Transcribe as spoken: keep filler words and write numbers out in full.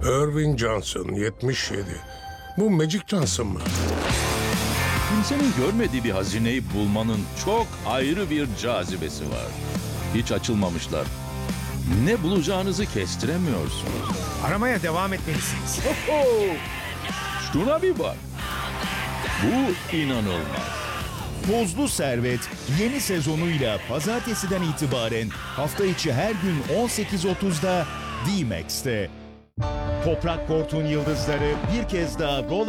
Irving Johnson, yetmiş yedi. Bu Magic Johnson mı? Kimsenin görmediği bir hazineyi bulmanın çok ayrı bir cazibesi var. Hiç açılmamışlar. Ne bulacağınızı kestiremiyorsunuz. Aramaya devam etmelisiniz. Şuna bir bak. Bu inanılmaz. Tozlu Servet yeni sezonuyla pazartesiden itibaren hafta içi her gün on sekiz otuzda D-Max'te. Toprak Kort'un yıldızları bir kez daha rol